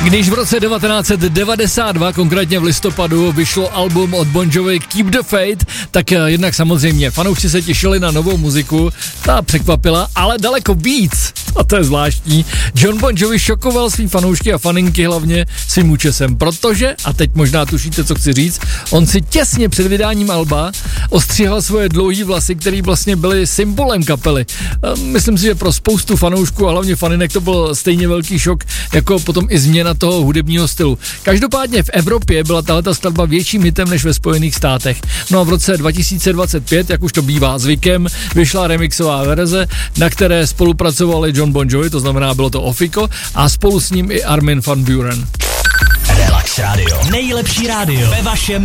Když v roce 1992, konkrétně v listopadu, vyšlo album od Bon Jovi Keep the Faith, tak jednak samozřejmě fanoušci se těšili na novou muziku, ta překvapila, ale daleko víc, a to je zvláštní, John Bon Jovi šokoval svý fanoušky a faninky hlavně svým účesem, protože, a teď možná tušíte, co chci říct, on si těsně před vydáním alba ostříhal svoje dlouhý vlasy, které vlastně byly symbolem kapely. Myslím si, že pro spoustu fanoušků a hlavně faninek to byl stejně velký šok, jako potom i změna toho hudebního stylu. Každopádně v Evropě byla tahleta skladba větším hitem než ve Spojených státech. No a v roce 2025, jak už to bývá zvykem, vyšla remixová verze, na které spolupracovali John Bon Jovi, to znamená bylo to Ofiko, a spolu s ním i Armin van Buuren. Relax Radio. Nejlepší rádio ve vašem